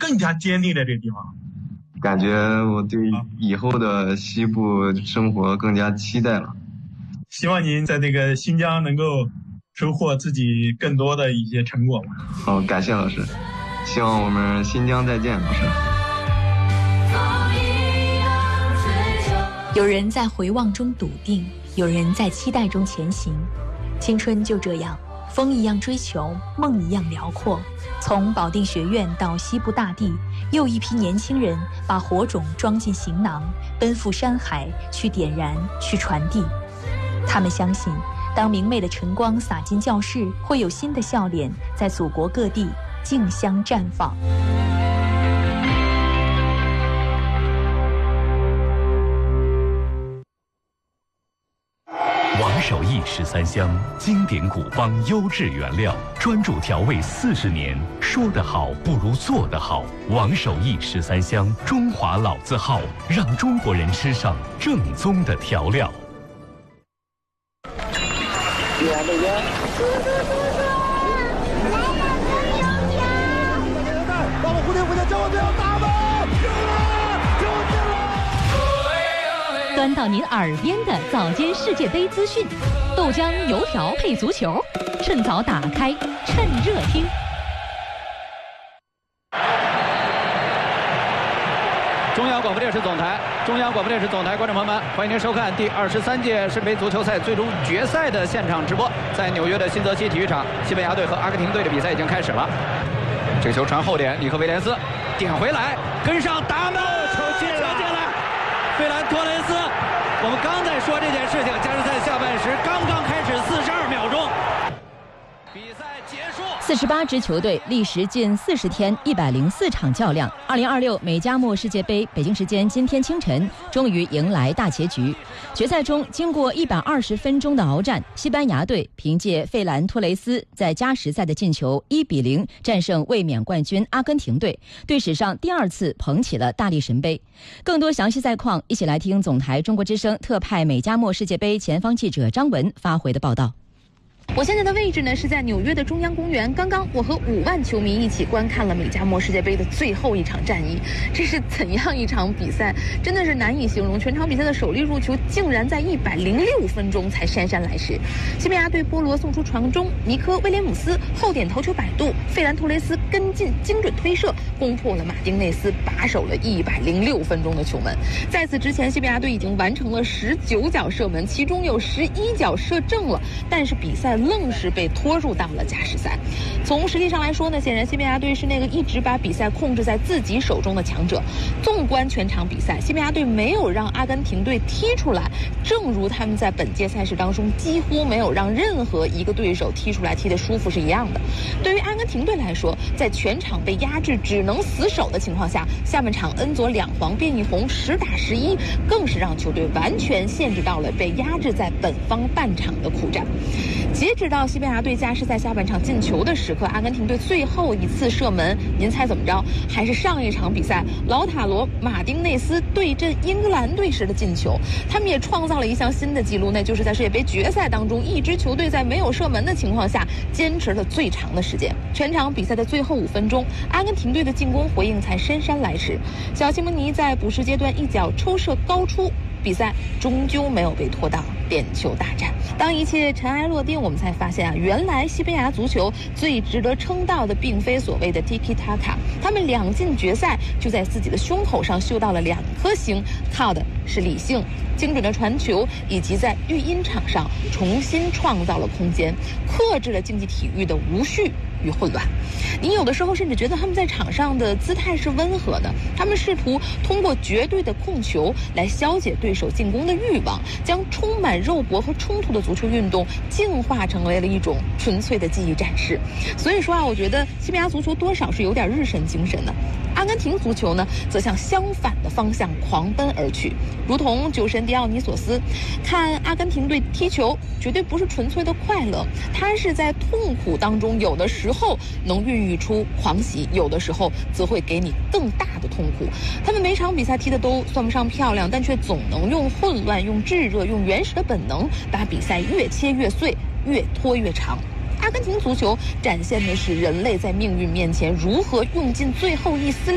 更加坚定在这个地方。 感觉我对以后的西部生活更加期待了。 希望您在这个新疆能够收获自己更多的一些成果吧。 好，感谢老师，希望我们新疆再见，老师。 有人在回望中笃定，有人在期待中前行。青春就这样，风一样追求，梦一样辽阔。从保定学院到西部大地，又一批年轻人把火种装进行囊，奔赴山海，去点燃，去传递。他们相信，当明媚的晨光洒进教室，会有新的笑脸在祖国各地竞相绽放。 王守义13香，经典古方优质原料，专注调味40年。说得好不如做得好。王守义13香，中华老字号，让中国人吃上正宗的调料。 到了蝴蝶叫我不要打吧！ 端到您耳边的早间世界杯资讯，豆浆油条配足球，趁早打开，趁热听。 中央广播电视总台，观众朋友们，欢迎您收看第23届世界杯足球赛最终决赛的现场直播。在纽约的新泽西体育场，西班牙队和阿根廷队的比赛已经开始了。这个球传后点，尼克威廉斯点回来，跟上打门，球进了！费兰托雷斯，我们刚在说这件事情，加时赛下半时刚刚开始42秒钟，比赛结束。 48支球队历时近40天104场较量，2026美加墨世界杯北京时间今天清晨终于迎来大结局。决赛中，经过120分钟的鏖战，西班牙队凭借费兰托雷斯在加时赛的进球1-0战胜卫冕冠军阿根廷队，队史上第2次捧起了大力神杯。更多详细赛况，一起来听总台中国之声特派美加墨世界杯前方记者张文发回的报道。 我现在的位置呢是在纽约的中央公园。刚刚我和5万球迷一起观看了美加墨世界杯的最后一场战役，这是怎样一场比赛，真的是难以形容。全场比赛的首粒入球竟然在106分钟才姗姗来迟。西班牙队波罗送出传中，尼科威廉姆斯后点头球摆渡，费兰托雷斯跟进精准推射，攻破了马丁内斯把守了106分钟的球门。在此之前，西班牙队已经完成了19脚射门，其中有11脚射正了，但是比赛愣是被拖入到了加时赛。从实力上来说呢，显然西班牙队是那个一直把比赛控制在自己手中的强者。纵观全场比赛，西班牙队没有让阿根廷队踢出来，正如他们在本届赛事当中几乎没有让任何一个对手踢出来踢得舒服是一样的。对于阿根廷队来说，在全场被压制只能死守的情况下，下半场恩佐2黄变1红10打11，更是让球队完全限制到了被压制在本方半场的苦战。截止到西班牙队加时赛下半场进球的时刻，阿根廷队最后一次射门，您猜怎么着？还是上一场比赛劳塔罗马丁内斯对阵英格兰队时的进球。他们也创造了一项新的纪录，那就是在世界杯决赛当中，一支球队在没有射门的情况下坚持了最长的时间。全场比赛的最后5分钟，阿根廷队的进攻回应才姗姗来迟。小西蒙尼在补时阶段一脚抽射高出，比赛终究没有被拖到点球大战。当一切尘埃落定，我们才发现原来西班牙足球最值得称道的并非所谓的 Tiki Taka， 他们2进决赛就在自己的胸口上绣到了2颗星，靠的是理性、精准的传球，以及在育婴场上重新创造了空间，克制了竞技体育的无序与混乱。你有的时候甚至觉得他们在场上的姿态是温和的，他们试图通过绝对的控球来消解对手进攻的欲望，将充满肉搏和冲突的足球运动进化成为了一种纯粹的技艺展示。所以说我觉得西班牙足球多少是有点日神精神的。阿根廷足球呢，则向相反的方向狂奔而去，如同酒神迪奥尼索斯，看阿根廷队踢球绝对不是纯粹的快乐，他是在痛苦当中，有的时候能孕育出狂喜，有的时候则会给你更大的痛苦。他们每场比赛踢的都算不上漂亮，但却总能用混乱、用炙热、用原始的本能，把比赛越切越碎，越拖越长。阿根廷足球展现的是人类在命运面前如何用尽最后一丝